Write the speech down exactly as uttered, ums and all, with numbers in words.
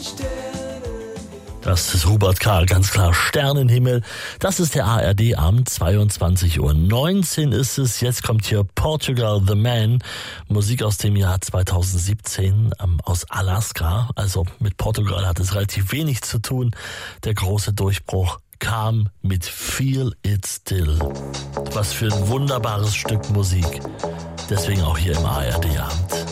Das ist Hubert Karl, ganz klar Sternenhimmel. Das ist der A R D-Abend, zweiundzwanzig Uhr neunzehn ist es. Jetzt kommt hier Portugal the Man, Musik aus dem Jahr zweitausendsiebzehn, ähm, aus Alaska. Also mit Portugal hat es relativ wenig zu tun. Der große Durchbruch kam mit Feel It Still. Was für ein wunderbares Stück Musik. Deswegen auch hier im A R D-Abend.